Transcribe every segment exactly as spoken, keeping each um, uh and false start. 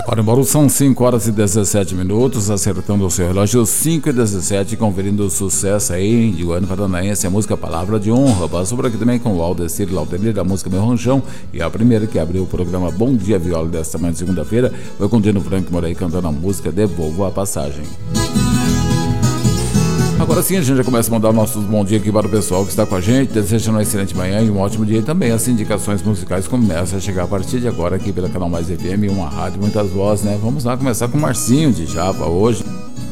Agora, embora são cinco horas e dezessete minutos, acertando o seu relógio, cinco e dezessete, conferindo o sucesso aí de Guarani Paranaense, a música Palavra de Honra. Passou por aqui também com o Aldecir Laudelir, a música Meu Ranchão, e a primeira que abriu o programa Bom Dia Viola desta manhã de segunda-feira foi com o Dino Franco Moraí cantando a música Devolvo a Passagem. Agora sim, a gente já começa a mandar nossos bom dia aqui para o pessoal que está com a gente, desejando uma excelente manhã e um ótimo dia. E também as indicações musicais começam a chegar a partir de agora aqui pela Canal Mais F M, uma rádio, muitas vozes, né? Vamos lá começar com o Marcinho de Java hoje,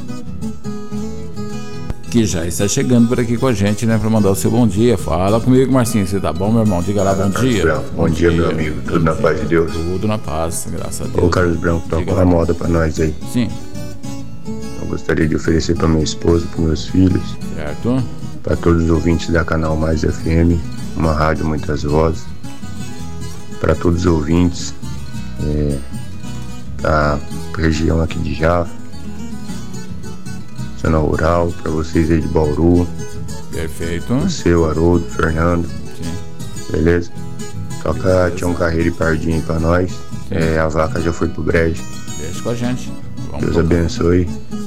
que já está chegando por aqui com a gente, né, para mandar o seu bom dia. Fala comigo, Marcinho, você tá bom, meu irmão? Diga lá, bom dia. Branco, bom, bom dia, dia, meu amigo. Tudo na paz de Deus? Tudo na paz, graças a Deus. Ô, Carlos Branco, toca uma moda para nós aí. Sim. Gostaria de oferecer para minha esposa, para meus filhos, certo? Para todos os ouvintes da Canal Mais F M, uma rádio muitas vozes, para todos os ouvintes é, da região aqui de Java, zona rural, para vocês aí de Bauru. Perfeito. Você, o Haroldo, Fernando. Sim. Beleza? Toca Beleza. Tião Carreiro e Pardinho aí para nós. É, a vaca já foi pro brejo. Deixa com a gente. Vamos Deus tocar. abençoe.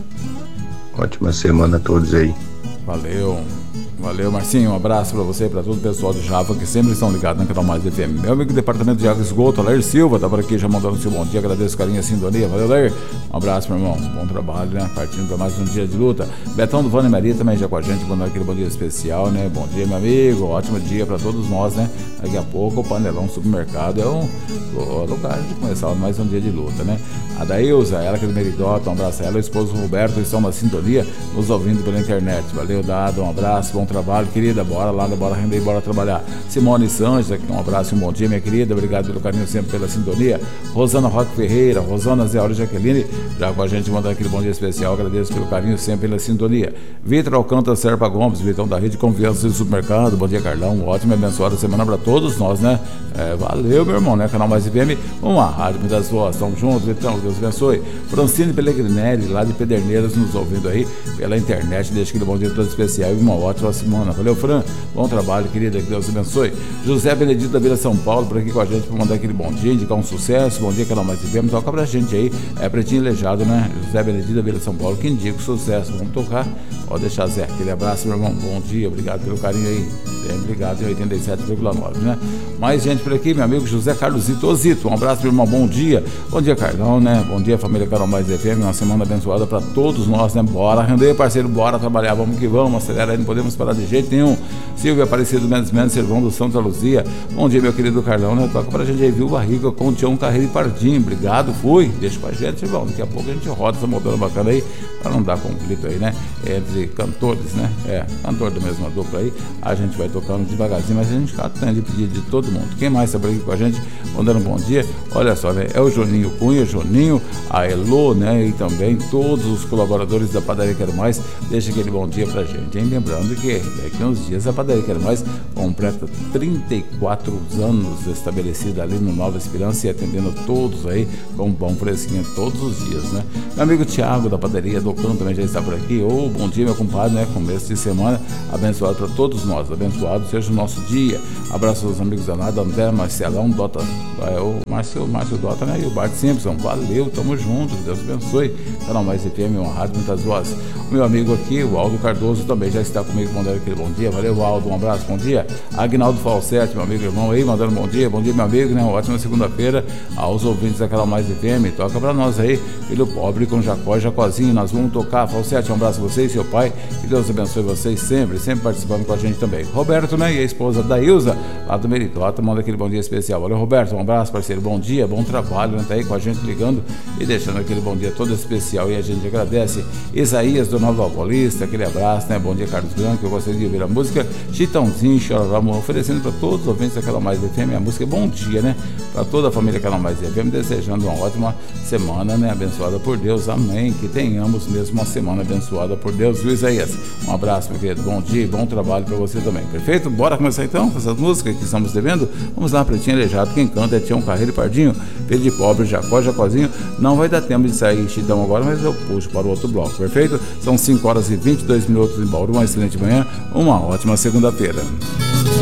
Ótima semana a todos aí. Valeu. Valeu, Marcinho. Um abraço pra você e pra todo o pessoal de Java que sempre estão ligados na Canal Mais F M. Meu amigo do Departamento de Água e Esgoto, Alair Silva, tá por aqui já mandando o seu bom dia. Agradeço o carinho e a sintonia. Valeu, Alair. Um abraço, meu irmão. Bom trabalho, né? Partindo pra mais um dia de luta. Betão do Vânia Maria também já com a gente, mandando aquele bom dia especial, né? Bom dia, meu amigo. Ótimo dia pra todos nós, né? Daqui a pouco o Panelão Supermercado é um lugar de começar mais um dia de luta, né? A Dailza, ela que é do Meridota, um abraço a ela. O esposo Roberto estão na sintonia, nos ouvindo pela internet. Valeu, Dado. Um abraço, bom trabalho, querida. Bora lá, bora render, bora trabalhar. Simone Sanches, aqui um abraço e um bom dia, minha querida. Obrigado pelo carinho sempre, pela sintonia. Rosana Roque Ferreira, Rosana Zé Aura Jaqueline, já com a gente mandando aquele bom dia especial. Agradeço pelo carinho sempre, pela sintonia. Vitor Alcântara Serpa Gomes, Vitão da Rede Confiança do Supermercado. Bom dia, Carlão. Ótima e abençoada semana para todos nós, né? É, valeu, meu irmão, né? Canal Mais F M, uma rádio, muitas vozes. Estamos juntos, Vitão. Deus abençoe. Francine Pellegrinelli, lá de Pederneiras, nos ouvindo aí pela internet. Deixa aquele bom dia todo especial e uma ótima semana. Valeu, Fran. Bom trabalho, querida. Que Deus abençoe. José Benedito da Vila São Paulo, por aqui com a gente para mandar aquele bom dia, indicar um sucesso. Bom dia, Canal Mais F M. Toca pra gente aí. É Pretinho Lejado, né? José Benedito da Vila São Paulo, que indica o sucesso. Vamos tocar. Pode deixar, Zé. Aquele abraço, meu irmão. Bom dia. Obrigado pelo carinho aí. Sempre ligado em oitenta e sete vírgula nove, né? Mais gente por aqui, meu amigo José Carlos Zito Zito. Um abraço, meu irmão. Bom dia. Bom dia, Carlão, né? Bom dia, família Canal Mais F M. Uma semana abençoada para todos nós, né? Bora render, parceiro. Bora trabalhar. Vamos que vamos. Acelera aí. Não podemos parar de jeito nenhum. Silvia Aparecido Mendes Mendes, Servão do Santa Luzia. Bom dia, meu querido Carlão, né? Toca pra gente aí, viu? Barriga com o Tião Carreiro e Pardinho. Obrigado, fui. Deixa com a gente, Silvão. Daqui a pouco a gente roda essa modelo bacana aí, pra não dar conflito aí, né? Entre cantores, né? É, cantor da mesma dupla aí. A gente vai tocando devagarzinho, mas a gente atende o pedido de todo mundo. Quem mais tá por aqui com a gente? Mandando um bom dia. Olha só, né? É o Joninho Cunha, Joninho, a Elô, né? E também todos os colaboradores da Padaria Quero Mais. Deixa aquele bom dia pra gente, hein? Lembrando que daqui a uns dias a Padaria Quero Mais completa trinta e quatro anos estabelecida ali no Nova Esperança e atendendo todos aí com um pão fresquinho todos os dias, né? Meu amigo Thiago da Padaria do Cão também já está por aqui. Ô, oh, bom dia, meu compadre, né? Começo de semana abençoado para todos nós. Abençoado seja o nosso dia. Abraço aos amigos da Nada, André, Marcelão, Dota, é, o Márcio, Márcio Dota, né? E o Bart Simpson. Valeu, tamo junto. Deus abençoe. Canal Mais F M, uma rádio, muitas vozes. O meu amigo aqui, o Aldo Cardoso, também já está comigo mandando aquele bom dia. Valeu, Aldo, um abraço, bom dia. Agnaldo Falsete, meu amigo irmão aí, mandando bom dia. Bom dia, meu amigo, né? Uma ótima segunda-feira aos ouvintes da Canal Mais F M. Toca pra nós aí, filho pobre com Jacó e Jacozinho. Nós vamos tocar. Falsete, um abraço a vocês, seu pai. Que Deus abençoe vocês sempre, sempre participando com a gente também. Roberto, né? E a esposa da Ilza, lá do Meritota, manda aquele bom dia especial. Valeu, Roberto, um abraço, parceiro. Bom dia, bom trabalho, né? Tá aí com a gente ligando e deixando aquele bom dia todo especial. E a gente agradece. Isaías do Nova Paulista, aquele abraço, né? Bom dia, Carlos Branco. Eu gostaria de ouvir a música Chitãozinho, Chororó, oferecendo para todos os ouvintes da Canal Mais F M a música Bom Dia, né? Para toda a família Canal Mais F M, desejando uma ótima semana, né? Abençoada por Deus, amém. Que tenhamos mesmo uma semana abençoada por Deus, viu, Isaías? Um abraço, meu querido. Bom dia e bom trabalho para você também. Perfeito? Bora começar então com essas músicas que estamos devendo? Vamos lá, Pretinho Aleijado. Quem canta é Tião Carreiro e Pardinho. Filho de pobre, Jacó, Jacozinho. Não vai dar tempo de sair Chitão agora, mas eu puxo para o outro bloco. Perfeito? São cinco horas e vinte e dois minutos em Bauru. Uma excelente manhã, uma ótima segunda-feira.